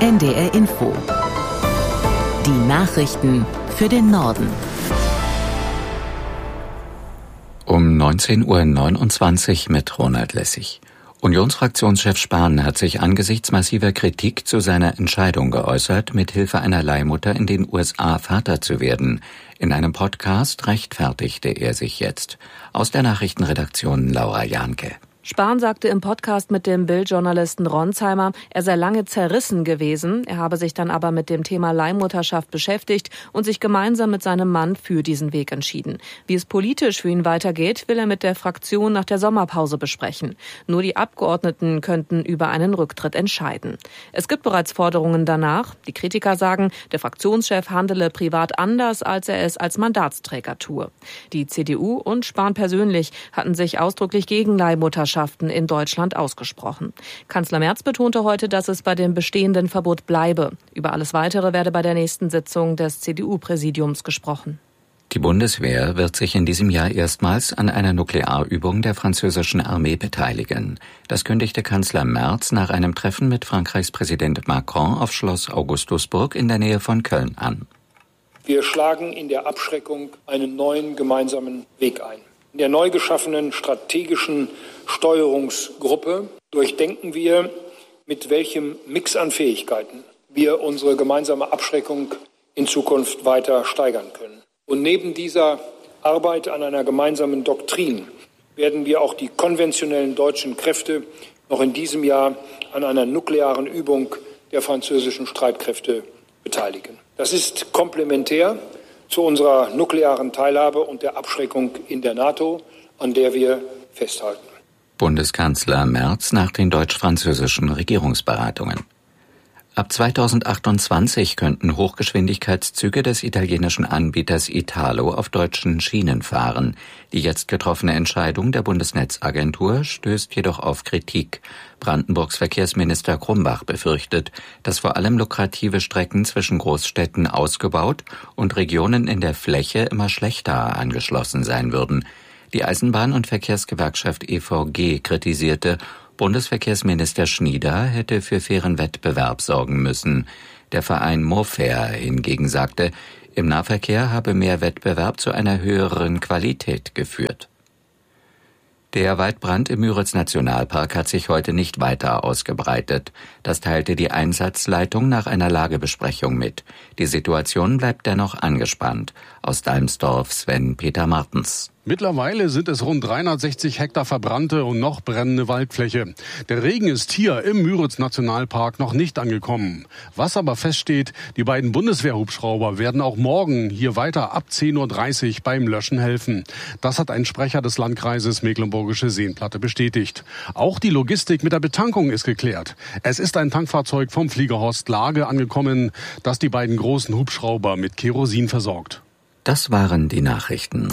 NDR Info. Die Nachrichten für den Norden. Um 19.29 Uhr mit Ronald Lessig. Unionsfraktionschef Spahn hat sich angesichts massiver Kritik zu seiner Entscheidung geäußert, mit Hilfe einer Leihmutter in den USA Vater zu werden. In einem Podcast rechtfertigte er sich jetzt. Aus der Nachrichtenredaktion Laura Jahnke. Spahn sagte im Podcast mit dem Bild-Journalisten Ronsheimer, er sei lange zerrissen gewesen. Er habe sich dann aber mit dem Thema Leihmutterschaft beschäftigt und sich gemeinsam mit seinem Mann für diesen Weg entschieden. Wie es politisch für ihn weitergeht, will er mit der Fraktion nach der Sommerpause besprechen. Nur die Abgeordneten könnten über einen Rücktritt entscheiden. Es gibt bereits Forderungen danach. Die Kritiker sagen, der Fraktionschef handele privat anders, als er es als Mandatsträger tue. Die CDU und Spahn persönlich hatten sich ausdrücklich gegen Leihmutterschaft in Deutschland ausgesprochen. Kanzler Merz betonte heute, dass es bei dem bestehenden Verbot bleibe. Über alles Weitere werde bei der nächsten Sitzung des CDU-Präsidiums gesprochen. Die Bundeswehr wird sich in diesem Jahr erstmals an einer Nuklearübung der französischen Armee beteiligen. Das kündigte Kanzler Merz nach einem Treffen mit Frankreichs Präsident Macron auf Schloss Augustusburg in der Nähe von Köln an. Wir schlagen in der Abschreckung einen neuen gemeinsamen Weg ein. In der neu geschaffenen strategischen Steuerungsgruppe durchdenken wir, mit welchem Mix an Fähigkeiten wir unsere gemeinsame Abschreckung in Zukunft weiter steigern können. Und neben dieser Arbeit an einer gemeinsamen Doktrin werden wir auch die konventionellen deutschen Kräfte noch in diesem Jahr an einer nuklearen Übung der französischen Streitkräfte beteiligen. Das ist komplementär zu unserer nuklearen Teilhabe und der Abschreckung in der NATO, an der wir festhalten. Bundeskanzler Merz nach den deutsch-französischen Regierungsberatungen. Ab 2028 könnten Hochgeschwindigkeitszüge des italienischen Anbieters Italo auf deutschen Schienen fahren. Die jetzt getroffene Entscheidung der Bundesnetzagentur stößt jedoch auf Kritik. Brandenburgs Verkehrsminister Grumbach befürchtet, dass vor allem lukrative Strecken zwischen Großstädten ausgebaut und Regionen in der Fläche immer schlechter angeschlossen sein würden. Die Eisenbahn- und Verkehrsgewerkschaft EVG kritisierte, Bundesverkehrsminister Schnieder hätte für fairen Wettbewerb sorgen müssen. Der Verein Mofair hingegen sagte, im Nahverkehr habe mehr Wettbewerb zu einer höheren Qualität geführt. Der Waldbrand im Müritz-Nationalpark hat sich heute nicht weiter ausgebreitet. Das teilte die Einsatzleitung nach einer Lagebesprechung mit. Die Situation bleibt dennoch angespannt. Aus Dalmsdorf Sven-Peter Martens. Mittlerweile sind es rund 360 Hektar verbrannte und noch brennende Waldfläche. Der Regen ist hier im Müritz-Nationalpark noch nicht angekommen. Was aber feststeht, die beiden Bundeswehrhubschrauber werden auch morgen hier weiter ab 10.30 Uhr beim Löschen helfen. Das hat ein Sprecher des Landkreises Mecklenburgische Seenplatte bestätigt. Auch die Logistik mit der Betankung ist geklärt. Es ist ein Tankfahrzeug vom Fliegerhorst Lage angekommen, das die beiden großen Hubschrauber mit Kerosin versorgt. Das waren die Nachrichten.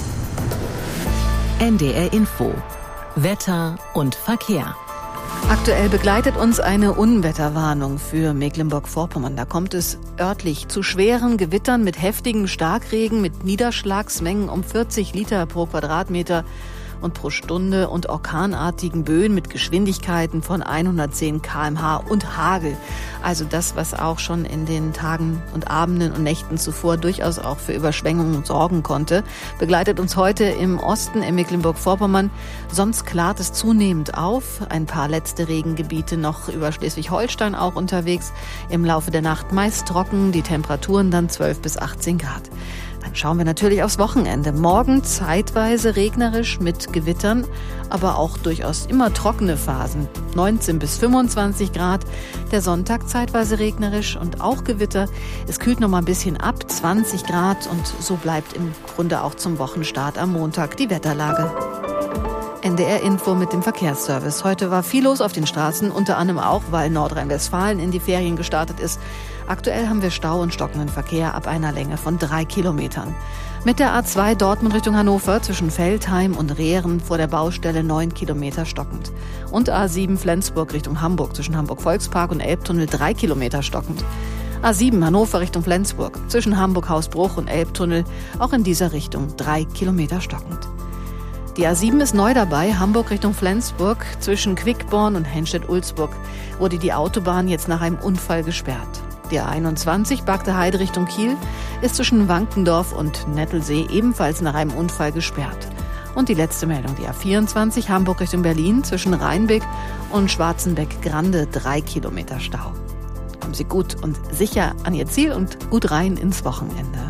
NDR Info. Wetter und Verkehr. Aktuell begleitet uns eine Unwetterwarnung für Mecklenburg-Vorpommern. Da kommt es örtlich zu schweren Gewittern mit heftigem Starkregen, mit Niederschlagsmengen um 40 Liter pro Quadratmeter und pro Stunde und orkanartigen Böen mit Geschwindigkeiten von 110 km/h und Hagel. Also das, was auch schon in den Tagen und Abenden und Nächten zuvor durchaus auch für Überschwemmungen sorgen konnte, begleitet uns heute im Osten in Mecklenburg-Vorpommern. Sonst klart es zunehmend auf. Ein paar letzte Regengebiete noch über Schleswig-Holstein auch unterwegs. Im Laufe der Nacht meist trocken, die Temperaturen dann 12 bis 18 Grad. Dann schauen wir natürlich aufs Wochenende. Morgen zeitweise regnerisch mit Gewittern, aber auch durchaus immer trockene Phasen. 19 bis 25 Grad. Der Sonntag zeitweise regnerisch und auch Gewitter. Es kühlt noch mal ein bisschen ab, 20 Grad. Und so bleibt im Grunde auch zum Wochenstart am Montag die Wetterlage. NDR Info mit dem Verkehrsservice. Heute war viel los auf den Straßen, unter anderem auch, weil Nordrhein-Westfalen in die Ferien gestartet ist. Aktuell haben wir Stau und stockenden Verkehr ab einer Länge von 3 Kilometern. Mit der A2 Dortmund Richtung Hannover zwischen Veltheim und Rehren vor der Baustelle 9 Kilometer stockend. Und A7 Flensburg Richtung Hamburg zwischen Hamburg-Volkspark und Elbtunnel 3 Kilometer stockend. A7 Hannover Richtung Flensburg zwischen Hamburg-Hausbruch und Elbtunnel auch in dieser Richtung 3 Kilometer stockend. Die A7 ist neu dabei, Hamburg Richtung Flensburg. Zwischen Quickborn und Henstedt-Ulzburg wurde die Autobahn jetzt nach einem Unfall gesperrt. Die A21 Bagde Heide Richtung Kiel ist zwischen Wankendorf und Nettelsee ebenfalls nach einem Unfall gesperrt. Und die letzte Meldung, die A24 Hamburg Richtung Berlin zwischen Rheinbeck und Schwarzenbeck-Grande 3 Kilometer Stau. Kommen Sie gut und sicher an Ihr Ziel und gut rein ins Wochenende.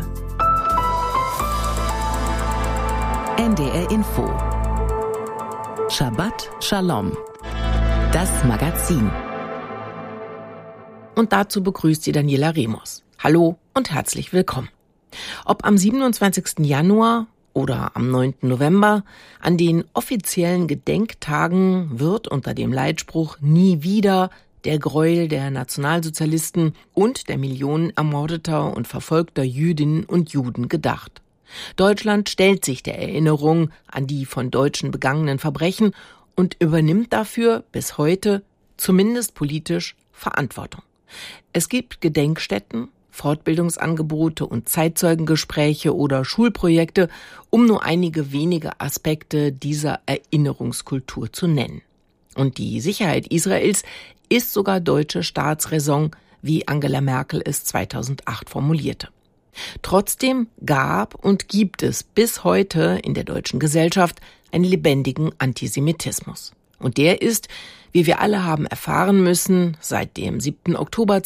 NDR Info. Shabbat Shalom. Das Magazin. Und dazu begrüßt Sie Daniela Remus. Hallo und herzlich willkommen. Ob am 27. Januar oder am 9. November, an den offiziellen Gedenktagen wird unter dem Leitspruch Nie wieder der Gräuel der Nationalsozialisten und der Millionen ermordeter und verfolgter Jüdinnen und Juden gedacht. Deutschland stellt sich der Erinnerung an die von Deutschen begangenen Verbrechen und übernimmt dafür bis heute, zumindest politisch, Verantwortung. Es gibt Gedenkstätten, Fortbildungsangebote und Zeitzeugengespräche oder Schulprojekte, um nur einige wenige Aspekte dieser Erinnerungskultur zu nennen. Und die Sicherheit Israels ist sogar deutsche Staatsräson, wie Angela Merkel es 2008 formulierte. Trotzdem gab und gibt es bis heute in der deutschen Gesellschaft einen lebendigen Antisemitismus. Und der ist, wie wir alle haben erfahren müssen, seit dem 7. Oktober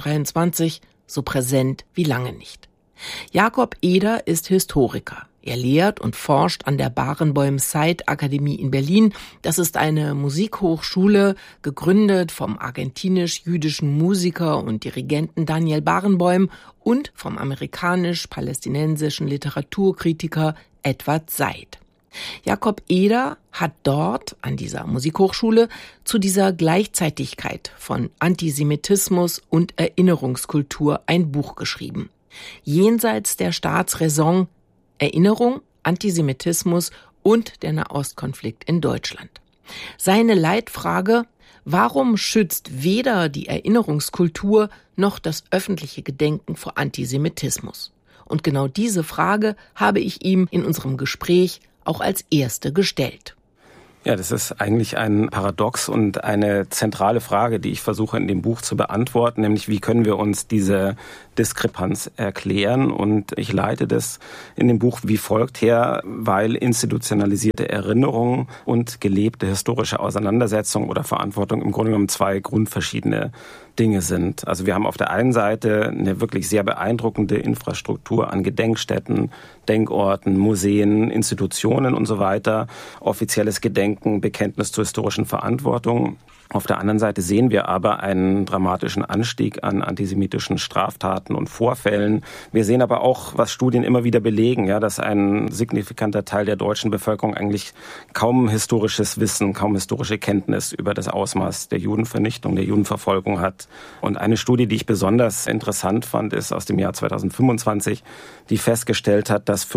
2023 so präsent wie lange nicht. Jakob Eder ist Historiker. Er lehrt und forscht an der Barenboim-Said-Akademie in Berlin. Das ist eine Musikhochschule, gegründet vom argentinisch-jüdischen Musiker und Dirigenten Daniel Barenboim und vom amerikanisch-palästinensischen Literaturkritiker Edward Said. Jakob Eder hat dort an dieser Musikhochschule zu dieser Gleichzeitigkeit von Antisemitismus und Erinnerungskultur ein Buch geschrieben. Jenseits der Staatsräson: Erinnerung, Antisemitismus und der Nahostkonflikt in Deutschland. Seine Leitfrage: Warum schützt weder die Erinnerungskultur noch das öffentliche Gedenken vor Antisemitismus? Und genau diese Frage habe ich ihm in unserem Gespräch auch als erste gestellt. Ja, das ist eigentlich ein Paradox und eine zentrale Frage, die ich versuche in dem Buch zu beantworten, nämlich wie können wir uns diese Diskrepanz erklären? Und ich leite das in dem Buch wie folgt her: Weil institutionalisierte Erinnerung und gelebte historische Auseinandersetzung oder Verantwortung im Grunde genommen zwei grundverschiedene Dinge sind. Also wir haben auf der einen Seite eine wirklich sehr beeindruckende Infrastruktur an Gedenkstätten, Denkorten, Museen, Institutionen und so weiter, offizielles Gedenken, Bekenntnis zur historischen Verantwortung. Auf der anderen Seite sehen wir aber einen dramatischen Anstieg an antisemitischen Straftaten und Vorfällen. Wir sehen aber auch, was Studien immer wieder belegen, ja, dass ein signifikanter Teil der deutschen Bevölkerung eigentlich kaum historisches Wissen, kaum historische Kenntnis über das Ausmaß der Judenvernichtung, der Judenverfolgung hat. Und eine Studie, die ich besonders interessant fand, ist aus dem Jahr 2025, die festgestellt hat, dass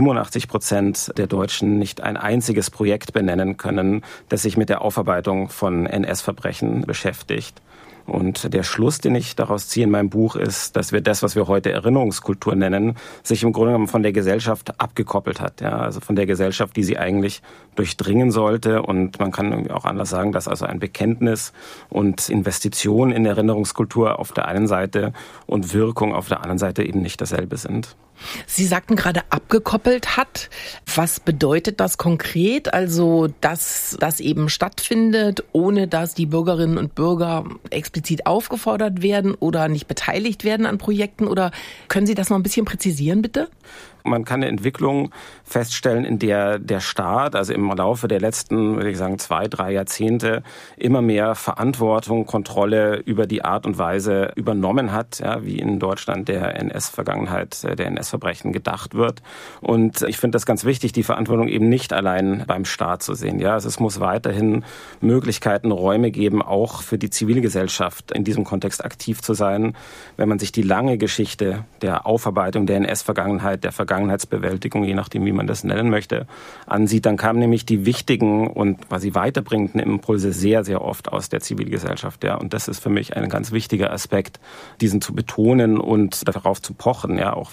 85% der Deutschen nicht ein einziges Projekt benennen können, das sich mit der Aufarbeitung von NS-Verbrechen beschäftigt. Und der Schluss, den ich daraus ziehe in meinem Buch, ist, dass wir das, was wir heute Erinnerungskultur nennen, sich im Grunde genommen von der Gesellschaft abgekoppelt hat. Ja, also von der Gesellschaft, die sie eigentlich durchdringen sollte. Und man kann auch anders sagen, dass also ein Bekenntnis und Investition in Erinnerungskultur auf der einen Seite und Wirkung auf der anderen Seite eben nicht dasselbe sind. Sie sagten gerade abgekoppelt hat. Was bedeutet das konkret? Also, dass das eben stattfindet, ohne dass die Bürgerinnen und Bürger explizit aufgefordert werden oder nicht beteiligt werden an Projekten? Oder können Sie das noch ein bisschen präzisieren, bitte? Man kann eine Entwicklung feststellen, in der der Staat, also im Laufe der letzten, würde ich sagen, 2-3 Jahrzehnte, immer mehr Verantwortung, Kontrolle über die Art und Weise übernommen hat, ja, wie in Deutschland der NS-Vergangenheit, der NS-Verbrechen gedacht wird. Und ich finde das ganz wichtig, die Verantwortung eben nicht allein beim Staat zu sehen. Ja, also es muss weiterhin Möglichkeiten, Räume geben, auch für die Zivilgesellschaft in diesem Kontext aktiv zu sein. Wenn man sich die lange Geschichte der Aufarbeitung der NS-Vergangenheit, der Vergangenheitsbewältigung, je nachdem, wie man das nennen möchte, ansieht, dann kamen nämlich die wichtigen und quasi weiterbringenden Impulse sehr, sehr oft aus der Zivilgesellschaft. Ja. Und das ist für mich ein ganz wichtiger Aspekt, diesen zu betonen und darauf zu pochen, ja, auch weiterhin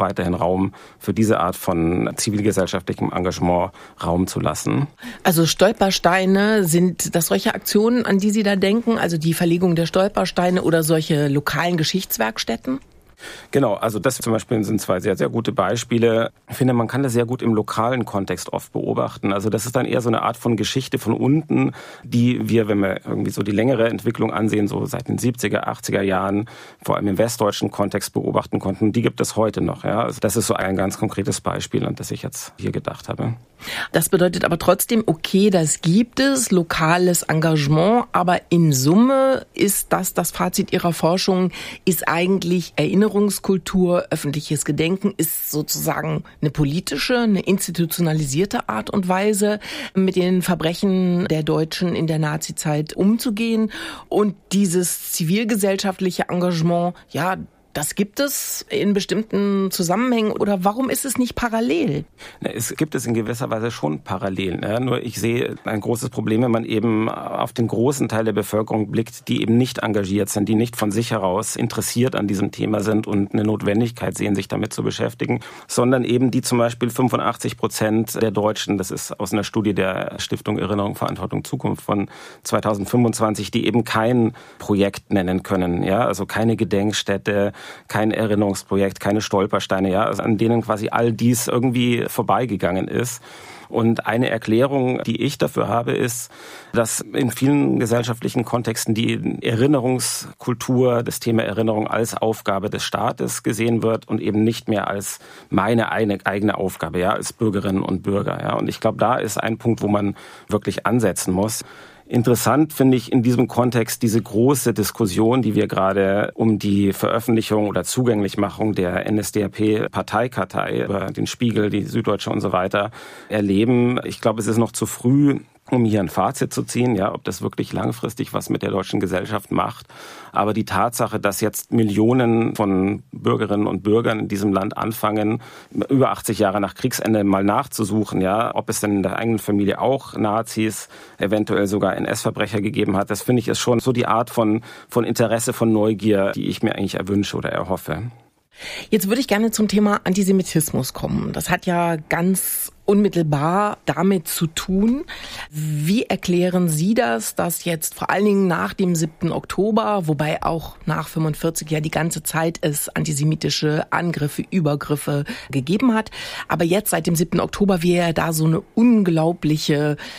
Raum für diese Art von zivilgesellschaftlichem Engagement Raum zu lassen. Also Stolpersteine, sind das solche Aktionen, an die Sie da denken? Also die Verlegung der Stolpersteine oder solche lokalen Geschichtswerkstätten? Genau, also das zum Beispiel sind zwei sehr, sehr gute Beispiele. Ich finde, man kann das sehr gut im lokalen Kontext oft beobachten. Also das ist dann eher so eine Art von Geschichte von unten, die wir, wenn wir irgendwie so die längere Entwicklung ansehen, so seit den 70er, 80er Jahren, vor allem im westdeutschen Kontext beobachten konnten, die gibt es heute noch. Ja? Also das ist so ein ganz konkretes Beispiel, an das ich jetzt hier gedacht habe. Das bedeutet aber trotzdem, okay, das gibt es, lokales Engagement, aber in Summe ist das Fazit Ihrer Forschung, ist eigentlich Erinnerungskultur, öffentliches Gedenken, ist sozusagen eine politische, eine institutionalisierte Art und Weise, mit den Verbrechen der Deutschen in der Nazizeit umzugehen. Und dieses zivilgesellschaftliche Engagement, ja, das gibt es in bestimmten Zusammenhängen, oder warum ist es nicht parallel? Es gibt es in gewisser Weise schon parallel. Ja. Nur ich sehe ein großes Problem, wenn man eben auf den großen Teil der Bevölkerung blickt, die eben nicht engagiert sind, die nicht von sich heraus interessiert an diesem Thema sind und eine Notwendigkeit sehen, sich damit zu beschäftigen, sondern eben die zum Beispiel 85% der Deutschen, das ist aus einer Studie der Stiftung Erinnerung, Verantwortung, Zukunft von 2025, die eben kein Projekt nennen können, ja, also keine Gedenkstätte, kein Erinnerungsprojekt, keine Stolpersteine, ja, also an denen quasi all dies irgendwie vorbeigegangen ist. Und eine Erklärung, die ich dafür habe, ist, dass in vielen gesellschaftlichen Kontexten die Erinnerungskultur, das Thema Erinnerung als Aufgabe des Staates gesehen wird und eben nicht mehr als meine eigene Aufgabe, ja, als Bürgerinnen und Bürger. Ja. Und ich glaube, da ist ein Punkt, wo man wirklich ansetzen muss. Interessant finde ich in diesem Kontext diese große Diskussion, die wir gerade um die Veröffentlichung oder Zugänglichmachung der NSDAP-Parteikartei über den Spiegel, die Süddeutsche und so weiter erleben. Ich glaube, es ist noch zu früh, um hier ein Fazit zu ziehen, ja, ob das wirklich langfristig was mit der deutschen Gesellschaft macht. Aber die Tatsache, dass jetzt Millionen von Bürgerinnen und Bürgern in diesem Land anfangen, über 80 Jahre nach Kriegsende mal nachzusuchen, ja, ob es denn in der eigenen Familie auch Nazis, eventuell sogar NS-Verbrecher gegeben hat, das finde ich ist schon so die Art von Interesse, von Neugier, die ich mir eigentlich erwünsche oder erhoffe. Jetzt würde ich gerne zum Thema Antisemitismus kommen. Das hat ja ganz unmittelbar damit zu tun. Wie erklären Sie das, dass jetzt vor allen Dingen nach dem 7. Oktober, wobei auch nach 45 ja die ganze Zeit es antisemitische Angriffe, Übergriffe gegeben hat, aber jetzt seit dem 7. Oktober wir da so eine unglaubliche